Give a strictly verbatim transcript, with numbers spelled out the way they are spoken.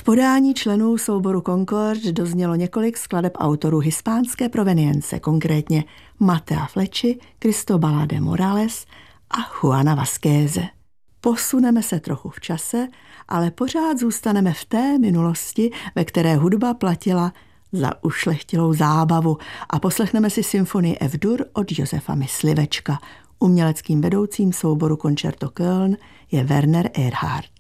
podání členů souboru Concord doznělo několik skladeb autorů hispánské provenience, konkrétně Matea Flechi, Cristobala de Morales a Juana Vazquéze. Posuneme se trochu v čase, ale pořád zůstaneme v té minulosti, ve které hudba platila za ušlechtilou zábavu, a poslechneme si symfonii F-dur od Josefa Myslivečka. Uměleckým vedoucím souboru Concerto Köln je Werner Erhard.